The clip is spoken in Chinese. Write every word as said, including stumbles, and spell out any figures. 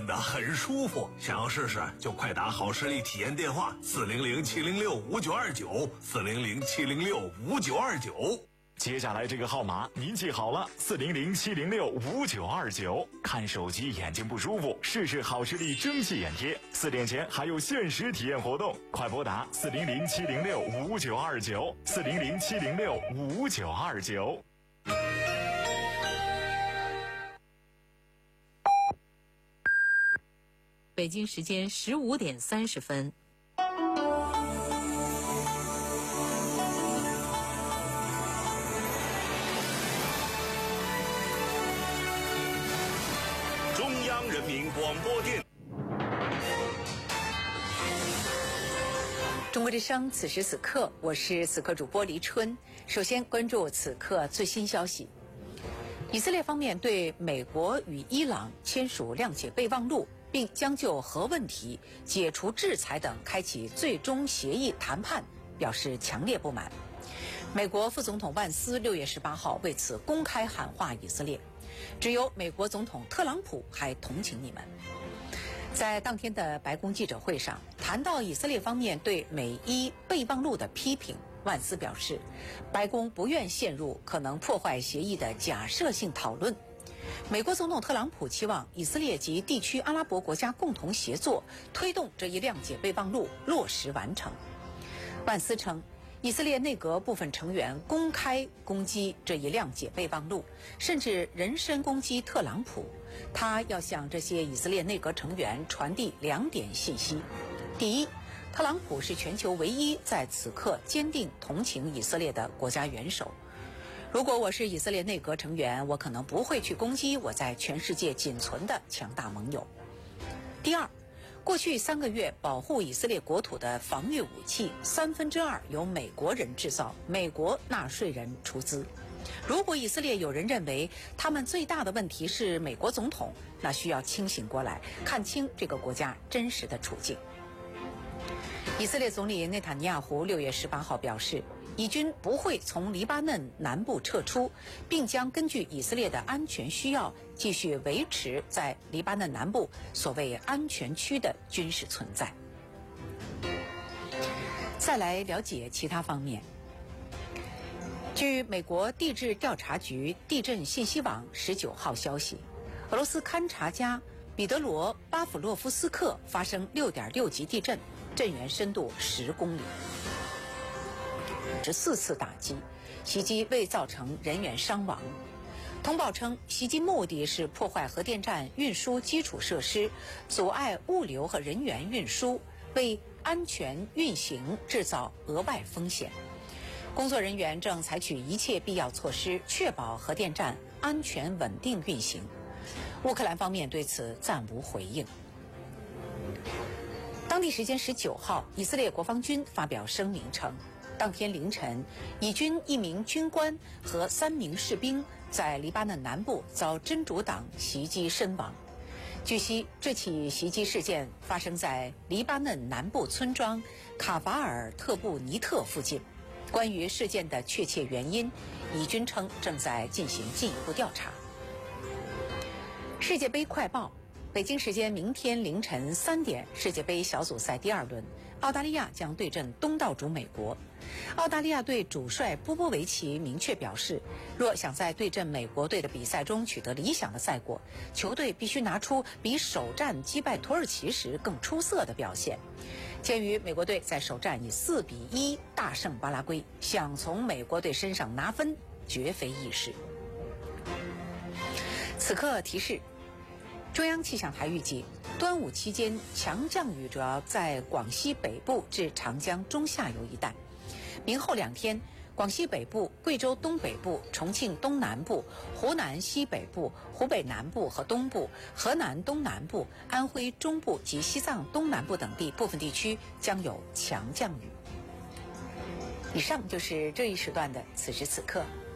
得很舒服。想要试试就快打好视力体验电话四零零七零六五九二九四零零七零六五九二九。 接下来这个号码您记好了，四零零七零六五九二九。看手机眼睛不舒服，试试好视力蒸汽眼贴。四点前还有限时体验活动，快拨打四零零七零六五九二九四零零七零六五九二九。 北京时间十五点三十分。 中央人民广播电中国之声，此时此刻，我是此刻主播黎春。首先关注此刻最新消息：以色列方面对美国与伊朗签署谅解备忘录，并将就核问题、解除制裁等开启最终协议谈判表示强烈不满。美国副总统万斯六月十八号为此公开喊话以色列，只有美国总统特朗普还同情你们。在当天的白宫记者会上，谈到以色列方面对美伊备忘录的批评，万斯表示，白宫不愿陷入可能破坏协议的假设性讨论。美国总统特朗普期望以色列及地区阿拉伯国家共同协作，推动这一谅解备忘录落实完成。万斯称，以色列内阁部分成员公开攻击这一谅解备忘录，甚至人身攻击特朗普。他要向这些以色列内阁成员传递两点信息：第一，特朗普是全球唯一在此刻坚定同情以色列的国家元首。如果我是以色列内阁成员，我可能不会去攻击我在全世界仅存的强大盟友。第二，过去三个月保护以色列国土的防御武器三分之二由美国人制造，美国纳税人出资。如果以色列有人认为他们最大的问题是美国总统，那需要清醒过来，看清这个国家真实的处境。以色列总理内塔尼亚胡六月十八号表示，以军不会从黎巴嫩南部撤出，并将根据以色列的安全需要，继续维持在黎巴嫩南部所谓安全区的军事存在。再来了解其他方面。据美国地质调查局地震信息网十九号消息，俄罗斯勘察家彼得罗·巴甫洛夫斯克发生六点六级地震，震源深度十公里。十四次打击，袭击未造成人员伤亡。通报称，袭击目的是破坏核电站运输基础设施，阻碍物流和人员运输，为安全运行制造额外风险。工作人员正采取一切必要措施，确保核电站安全稳定运行。乌克兰方面对此暂无回应。当地时间十九号，以色列国防军发表声明称，当天凌晨，以军一名军官和三名士兵在黎巴嫩南部遭真主党袭击身亡。据悉，这起袭击事件发生在黎巴嫩南部村庄卡法尔特布尼特附近。关于事件的确切原因，以军称正在进行进一步调查。世界杯快报：北京时间明天凌晨三点，世界杯小组赛第二轮，澳大利亚将对阵东道主美国。澳大利亚队主帅波波维奇明确表示，若想在对阵美国队的比赛中取得理想的赛果，球队必须拿出比首战击败土耳其时更出色的表现。鉴于美国队在首战以四比一大胜巴拉圭，想从美国队身上拿分绝非易事。此刻提示，中央气象台预计，端午期间强降雨主要在广西北部至长江中下游一带。明后两天，广西北部、贵州东北部、重庆东南部、湖南西北部、湖北南部和东部、河南东南部、安徽中部及西藏东南部等地部分地区将有强降雨。以上就是这一时段的此时此刻。